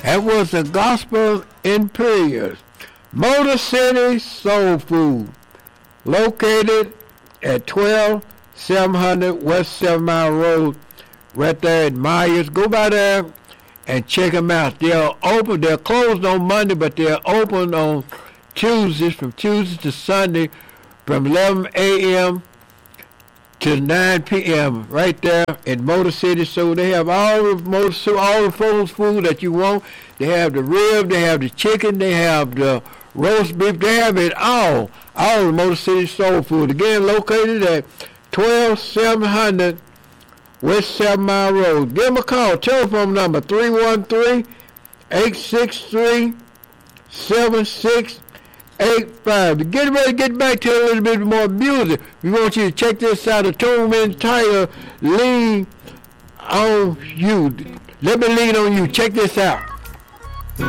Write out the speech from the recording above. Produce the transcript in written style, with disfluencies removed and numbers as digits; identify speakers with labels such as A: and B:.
A: That was the Gospel Imperials. Motor City Soul Food, located at 12700 West 7 Mile Road, right there at Myers. Go by there and check them out. They're open. They're closed on Monday, but they're open on Tuesdays, from Tuesday to Sunday, from 11 a.m. to 9 p.m. right there in Motor City. So they have all the frozen food that you want. They have the rib, they have the chicken, they have the roast beef, they have it all. All the Motor City Soul Food. Again, located at 12700 West 7 Mile Road. Give them a call. Telephone number 313-863-7685. Get ready to get back to a little bit more music. We want you to check this out. The tune entire lean on you. Let me lean on you. Check this out.